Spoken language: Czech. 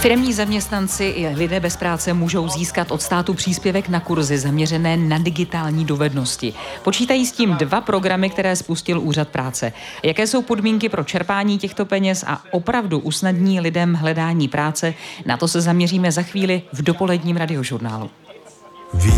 Firemní zaměstnanci i lidé bez práce můžou získat od státu příspěvek na kurzy zaměřené na digitální dovednosti. Počítají s tím 2 programy, které spustil Úřad práce. Jaké jsou podmínky pro čerpání těchto peněz a opravdu usnadní lidem hledání práce? Na to se zaměříme za chvíli v dopoledním Radiožurnálu.